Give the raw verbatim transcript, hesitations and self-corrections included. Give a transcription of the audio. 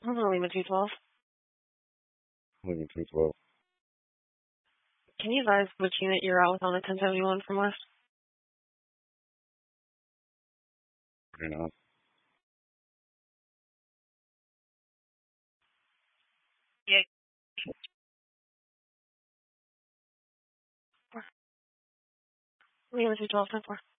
Hold on, Lima two twelve. Lima two twelve. Can you advise which unit you're out with on the ten seventy-one from West? forty-nine. Yeah. Lima two twelve, ten four.